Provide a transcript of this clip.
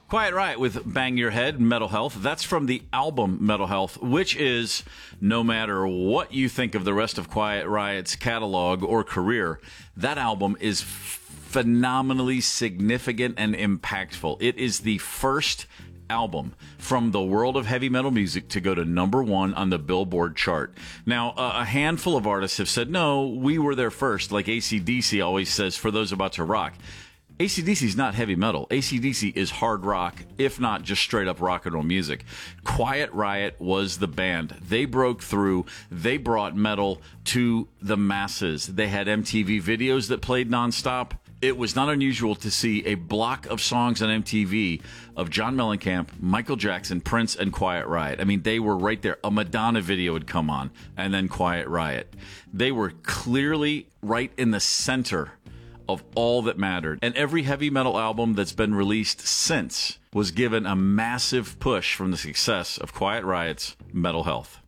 Quiet Riot with Bang Your Head, Metal Health. That's from the album Metal Health, which is, no matter what you think of the rest of Quiet Riot's catalog or career, that album is phenomenally significant and impactful. It is the first album from the world of heavy metal music to go to #1 on the Billboard chart. Now, a handful of artists have said, no, we were there first, like AC/DC always says, for those about to rock. AC/DC is not heavy metal. AC/DC is hard rock, if not just straight up rock and roll music. Quiet Riot was the band. They broke through. They brought metal to the masses. They had MTV videos that played nonstop. It was not unusual to see a block of songs on MTV of John Mellencamp, Michael Jackson, Prince, and Quiet Riot. I mean, they were right there. A Madonna video would come on, and then Quiet Riot. They were clearly right in the center of all that mattered. And every heavy metal album that's been released since was given a massive push from the success of Quiet Riot's Metal Health.